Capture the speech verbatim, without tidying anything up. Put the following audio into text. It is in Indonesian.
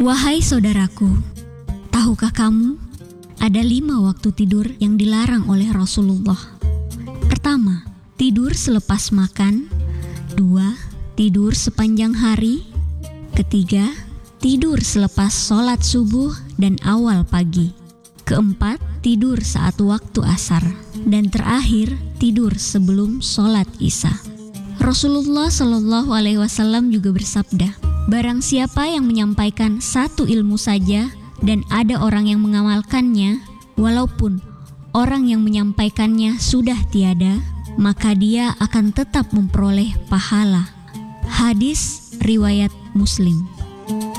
Wahai saudaraku, tahukah kamu ada lima waktu tidur yang dilarang oleh Rasulullah? Pertama, tidur selepas makan. Dua, tidur sepanjang hari. Ketiga, tidur selepas sholat subuh dan awal pagi. Keempat, tidur saat waktu asar. Dan terakhir, tidur sebelum sholat isya. Rasulullah Shallallahu Alaihi Wasallam juga bersabda, barang siapa yang menyampaikan satu ilmu saja dan ada orang yang mengamalkannya, walaupun orang yang menyampaikannya sudah tiada, maka dia akan tetap memperoleh pahala. Hadis riwayat Muslim.